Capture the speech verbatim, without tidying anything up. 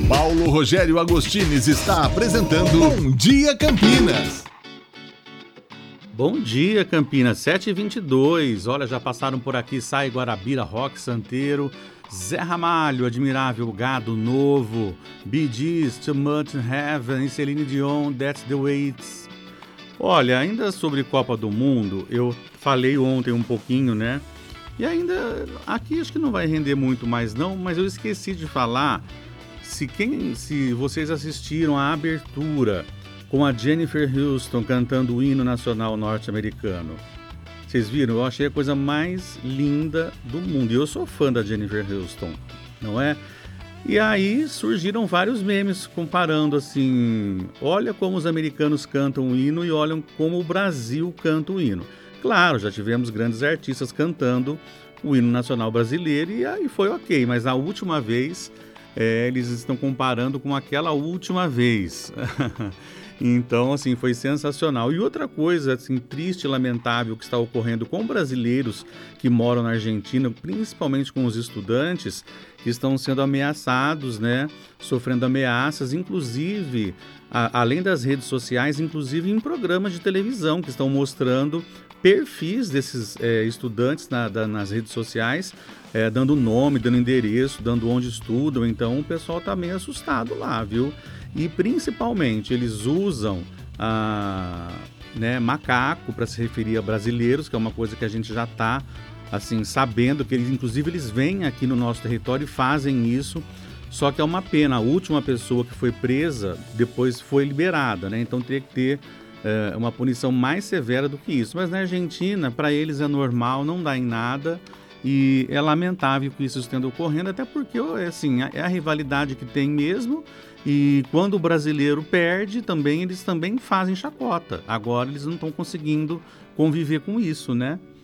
Paulo Rogério Agostines está apresentando Bom Dia Campinas. Bom dia, Campinas, sete e vinte e dois. Olha, já passaram por aqui Sai Guarabira, Rock Santeiro, Zé Ramalho, Admirável Gado Novo, Bee Gees, Too Much in Heaven e Celine Dion, That's the Way It's. Olha, ainda sobre Copa do Mundo, eu falei ontem um pouquinho, né? E ainda, aqui acho que não vai render muito mais não, mas eu esqueci de falar, se, quem, se vocês assistiram à abertura com a Jennifer Houston cantando o hino nacional norte-americano. Vocês viram? Eu achei a coisa mais linda do mundo. E eu sou fã da Jennifer Houston, não é? E aí surgiram vários memes comparando assim, olha como os americanos cantam o hino e olham como o Brasil canta o hino. Claro, já tivemos grandes artistas cantando o hino nacional brasileiro e aí foi ok, mas a última vez é, eles estão comparando com aquela última vez. Então, assim, foi sensacional. E outra coisa, assim, triste e lamentável que está ocorrendo com brasileiros que moram na Argentina, principalmente com os estudantes, que estão sendo ameaçados, né? Sofrendo ameaças, inclusive, a, além das redes sociais, inclusive em programas de televisão que estão mostrando perfis desses é, estudantes na, da, nas redes sociais, é, dando nome, dando endereço, dando onde estudam. Então, o pessoal está meio assustado lá, viu? E principalmente eles usam ah, né, macaco para se referir a brasileiros, que é uma coisa que a gente já está assim, sabendo, que eles, inclusive eles vêm aqui no nosso território e fazem isso, só que é uma pena, a última pessoa que foi presa depois foi liberada, né? Então teria que ter eh, uma punição mais severa do que isso. Mas na Argentina, para eles é normal, não dá em nada. E é lamentável que isso esteja ocorrendo, até porque assim, é a rivalidade que tem mesmo, e quando o brasileiro perde, também eles também fazem chacota. Agora eles não estão conseguindo conviver com isso, né?